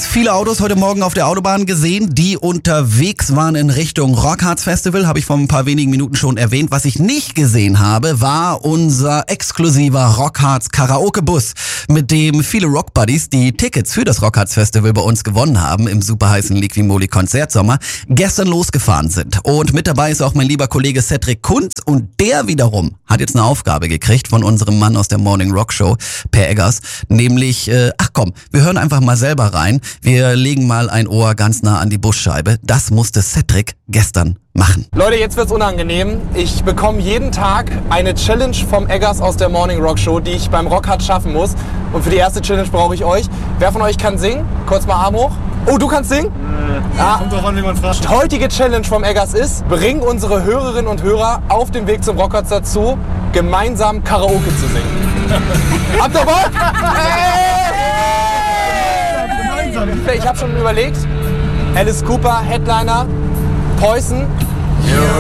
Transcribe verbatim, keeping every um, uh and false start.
viele Autos heute Morgen auf der Autobahn gesehen, die unterwegs waren in Richtung Rockharz Festival, habe ich vor ein paar wenigen Minuten schon erwähnt. Was ich nicht gesehen habe, war unser exklusiver Rockharz Karaoke-Bus, mit dem viele Rockbuddies die Tickets für das Rockharz Festival bei uns gewonnen haben im superheißen Liquimoli Konzertsommer, gestern losgefahren sind. Und mit dabei ist auch mein lieber Kollege Cedric Kunz und der wiederum hat jetzt eine Aufgabe gekriegt von unserem Mann aus der Morning Rock Show, Per Eggers, nämlich, äh, ach komm, wir hören einfach mal selber rein. Wir legen mal ein Ohr ganz nah an die Busscheibe. Das musste Cedric gestern machen. Leute, jetzt wird's unangenehm. Ich bekomme jeden Tag eine Challenge vom Eggers aus der Morning Rock Show, die ich beim Rockharz schaffen muss. Und für die erste Challenge brauche ich euch. Wer von euch kann singen? Kurz mal Arm hoch. Oh, du kannst singen? Äh, ah. Kommt drauf an, wie man fragt. Die heutige Challenge vom Eggers ist, bring unsere Hörerinnen und Hörer auf dem Weg zum Rockharz dazu, gemeinsam Karaoke zu singen. Habt ihr Bock? Ich habe schon überlegt, Alice Cooper, Headliner, Poison.